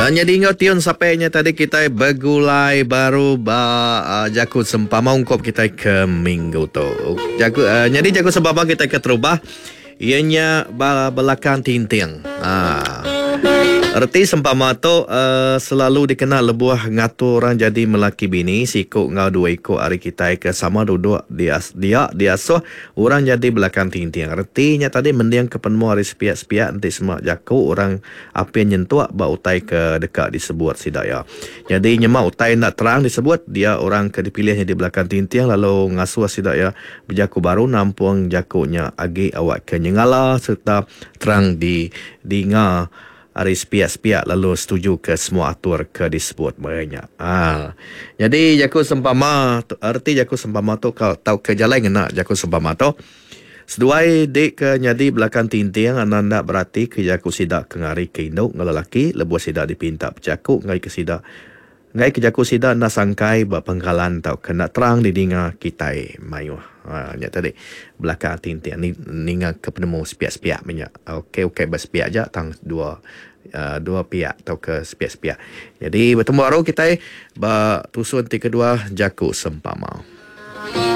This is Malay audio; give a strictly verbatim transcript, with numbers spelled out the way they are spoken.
Uh, jadi ingat tiun sampainya tadi kita bergulai baru ba uh, jakut sempama ungkop kita ke minggu tu. Jakut uh, jadi jakut sempama kita ke terubah ianya ba belakang tinting. Ah. Erti sempama tu uh, selalu dikenal lebuah ngatur orang jadi melaki bini sikut ngau dua ikut hari kita ke sama duduk dia dia dia so orang jadi belakang tinting. Artinya tadi mendiang ke penemu hari sepiak-sepiak nanti semua jaku orang apa yang nyentuh ba utai ke dekat disebut sidaya. Jadi nyemak utai nak terang disebut dia orang ke dipilihnya di belakang tinting lalu ngasuh sidaya berjaku baru nampung jakunya agi awak ke nyengala serta terang di di nga hari sepiak-sepiak lalu setuju ke semua atur ke disebut banyak. Ah. Jadi jaku sempama arti jaku sempama tu kau tahu ke jalan ngena jaku sempama tu. Seduai dek ke nyadi belakang tinting ananda berarti ke jaku sidak ke ngari ke induk ngelalaki lebuh sidak dipinta berjaku ngai ke sidak ngai ke jaku sidak na sangkai ba pengkalan tau kena terang di dinga kitai mayu. Ha nya tadi belakang tinting ni ninga ke penemu sepiak-sepiak minyak. Okey okey bersepiak aja tang dua uh, dua pihak atau ke sepiak-sepiak. Jadi bertemu baru kita ba tusun ti kedua jaku sempama.